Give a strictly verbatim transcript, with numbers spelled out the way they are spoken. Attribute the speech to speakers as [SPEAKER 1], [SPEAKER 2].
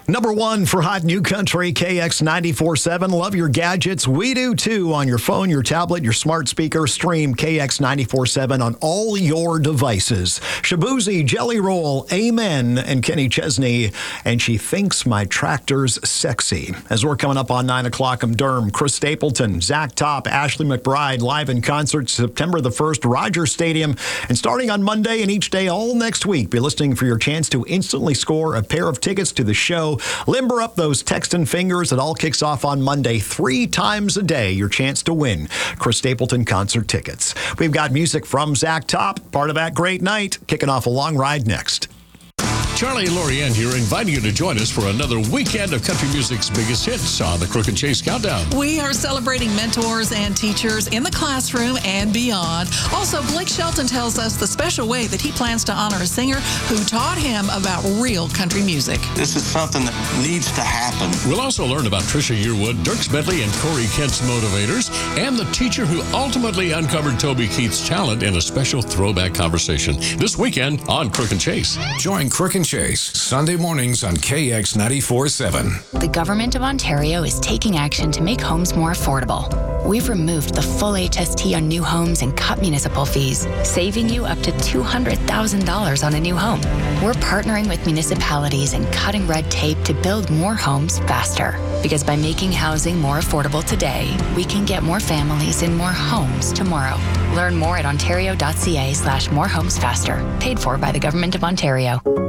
[SPEAKER 1] Number one for Hot New Country, K X ninety-four point seven. Love your gadgets. We do too. On your phone, your tablet, your smart speaker. Stream K X ninety-four point seven on all your devices. Shabuzi, Jelly Roll, Amen, and Kenny Chesney. And She Thinks My Tractor's Sexy. As we're coming up on nine o'clock, I'm Durham, Chris Stapleton, Zach Top, Ashley McBride, live in concert September the first, Rogers Stadium. And starting on Monday and each day all next week, be listening for your chance to instantly score a pair of tickets to the show. Limber up those texting fingers. It all kicks off on Monday three times a day. Your chance to win Chris Stapleton concert tickets. We've got music from Zach Top, part of that great night. Kicking off a long ride next.
[SPEAKER 2] Charlie and Lorianne here, inviting you to join us for another weekend of country music's biggest hits on the Crook and Chase Countdown.
[SPEAKER 3] We are celebrating mentors and teachers in the classroom and beyond. Also, Blake Shelton tells us the special way that he plans to honor a singer who taught him about real country music.
[SPEAKER 4] This is something that needs to happen.
[SPEAKER 2] We'll also learn about Trisha Yearwood, Dierks Bentley, and Corey Kent's motivators, and the teacher who ultimately uncovered Toby Keith's talent in a special throwback conversation this weekend on Crook and Chase.
[SPEAKER 5] Join Crook and Chase Sunday mornings on K X ninety-four point seven.
[SPEAKER 6] The Government of Ontario is taking action to make homes more affordable. We've removed the full H S T on new homes and cut municipal fees, saving you up to two hundred thousand dollars on a new home. We're partnering with municipalities and cutting red tape to build more homes faster. Because by making housing more affordable today, we can get more families in more homes tomorrow. Learn more at ontario.ca slash more homes faster. Paid for by the Government of Ontario.